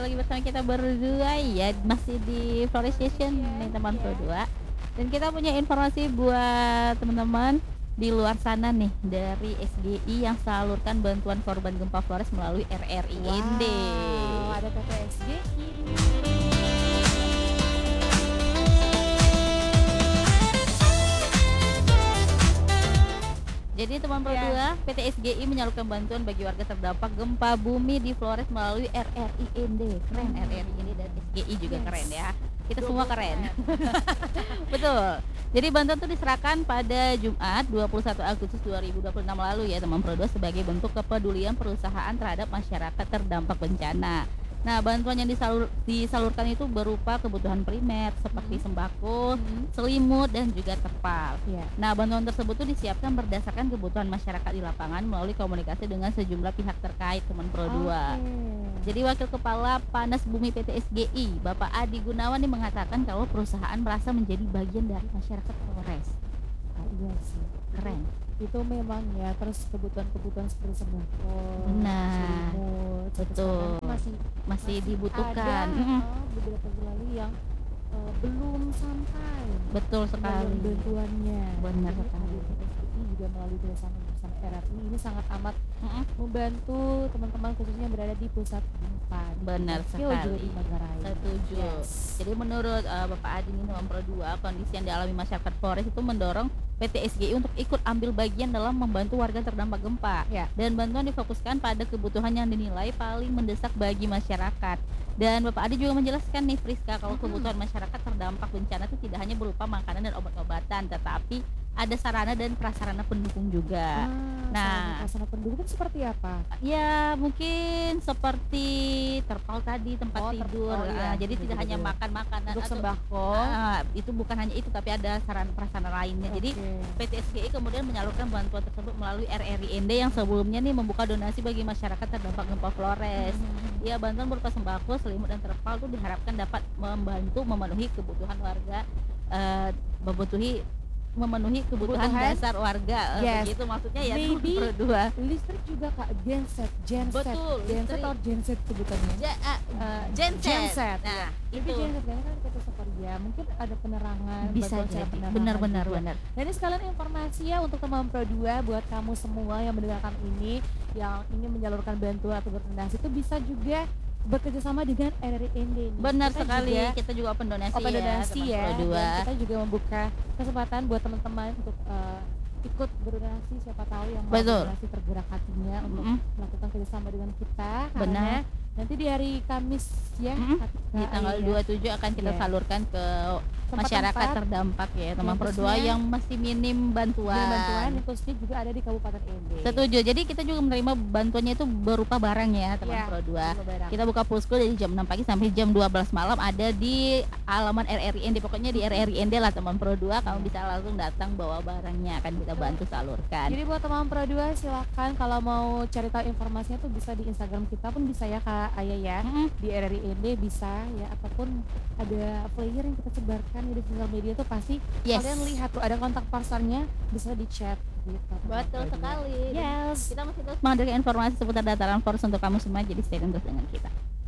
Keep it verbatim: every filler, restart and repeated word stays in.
lagi bersama kita berdua ya, masih di Flores Station nih teman Pro dua. Dan kita punya informasi buat teman-teman di luar sana nih dari S G I yang salurkan bantuan korban gempa Flores melalui R R I N D. Wow, ada P T S G I. Jadi teman Pro dua, P T S G I menyalurkan bantuan bagi warga terdampak gempa bumi di Flores melalui R R I N D. Keren, R R I N D dan S G I juga yes. Keren ya. Kita Double semua keren. keren. Betul. Jadi bantuan itu diserahkan pada Jumat dua puluh satu Agustus dua ribu dua puluh enam lalu ya teman Pro dua sebagai bentuk kepedulian perusahaan terhadap masyarakat terdampak bencana. Nah, bantuan yang disalur, disalurkan itu berupa kebutuhan primer seperti hmm. sembako, hmm. selimut, dan juga terpal. Yeah. Nah, bantuan tersebut tuh disiapkan berdasarkan kebutuhan masyarakat di lapangan melalui komunikasi dengan sejumlah pihak terkait teman Pro dua. Okay. Jadi Wakil Kepala Panas Bumi P T S G I, Bapak Adi Gunawan nih mengatakan kalau perusahaan merasa menjadi bagian dari masyarakat Flores. Oh, iya sih. Keren. Itu memang ya, terus kebutuhan-kebutuhan seperti sembako, nah, selimut, betul, masih masih, masih dibutuhkan. Ada mm-hmm. uh, beberapa wilayah yang uh, belum sampai. Betul sekali. Bantuannya. Benar Jadi, sekali. P T S G I juga melalui bersama bersama R R I ini sangat amat mm-hmm. membantu teman-teman khususnya berada di pusat gempa. Benar sekali. Di Manggarai. Setuju. Yes. Jadi menurut uh, Bapak Adi ini teman Pro dua, kondisi yang dialami masyarakat Flores itu mendorong P T S G I untuk ikut ambil bagian dalam membantu warga terdampak gempa ya. Dan bantuan difokuskan pada kebutuhan yang dinilai paling mendesak bagi masyarakat. Dan Bapak Adi juga menjelaskan nih Friska kalau kebutuhan masyarakat terdampak bencana itu tidak hanya berupa makanan dan obat-obatan, tetapi ada sarana dan prasarana pendukung juga. Ah, nah, prasarana pendukung seperti apa? Ya mungkin seperti terpal tadi, tempat oh, tidur. Terpal, ya. Nah, jadi betul, tidak betul, hanya makan makanan untuk atau sembako. Nah, itu bukan hanya itu, tapi ada sarana prasarana lainnya. Okay. Jadi P T S G I kemudian menyalurkan bantuan tersebut melalui R R I N D yang sebelumnya nih membuka donasi bagi masyarakat terdampak gempa Flores. Hmm. Ya, bantuan berupa sembako, selimut dan terpal itu diharapkan dapat membantu memenuhi kebutuhan warga, uh, membutuhi memenuhi kebutuhan, kebutuhan dasar warga. Yes. Begitu maksudnya ya. Maybe Pro dua. Listrik juga Kak, genset, genset. Betul, genset atau genset sebutannya. Ja, uh, uh, genset. genset. Nah, ya. Itu genset karena kan kita seperti mungkin ada penerangan, bisa jadi. Benar-benar benar. Dan ini sekalian informasi ya untuk teman Pro dua buat kamu semua yang mendengarkan ini yang ingin menyalurkan bantuan atau berdonasi itu bisa juga bekerja sama dengan R R I N D. Benar kita sekali, juga, kita juga open donasi open ya, donasi ya, dan kita juga membuka kesempatan buat teman-teman untuk uh, ikut berdonasi, siapa tahu yang mau berdonasi tergerak hatinya mm-hmm. untuk melakukan kerjasama dengan kita. Benar. Nanti di hari Kamis ya, mm-hmm. di tanggal dua puluh tujuh akan kita yeah. salurkan ke tempat masyarakat tempat terdampak ya teman Pro dua yang masih minim bantuan. Minim bantuan yang khususnya juga ada di Kabupaten N D. Setuju. Jadi kita juga menerima bantuannya itu berupa barang ya teman ya, Pro dua. Kita buka posko dari jam enam pagi sampai jam dua belas malam ada di alaman R R I N D. Pokoknya di R R I N D lah teman Pro dua. Kamu bisa langsung datang bawa barangnya, akan kita bantu salurkan. Jadi buat teman Pro dua silakan kalau mau cari tahu informasinya tuh bisa di Instagram kita pun bisa ya Kak Ayah ya. Mm-hmm. Di R R I N D bisa ya, ataupun ada flyer yang kita sebarkan di sosial media tuh pasti yes. kalian lihat tuh ada kontak pasarnya, bisa di chat gitu. Betul sekali. Yes. Kita masih terus menghadirkan informasi seputar dataran Flores untuk kamu semua, jadi stay tune terus dengan kita.